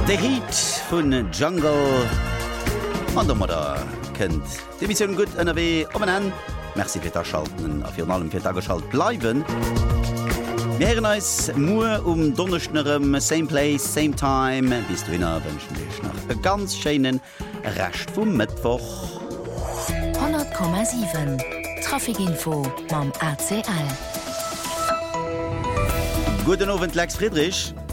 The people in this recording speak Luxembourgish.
Der Heat vun Jungle an der Mutter kennt de Mission gut NRW om an. Merci Peter Schalten a fir allem fir geschalt bleiben. Wären als Mu Donnerschnerem same place, same time bis du hinnner wünschen Dich nach e ganz schönen Recht vum Mittwoch. 100,7 Trafikinfo mam ACL. Guten Abend, Lex Friedrich.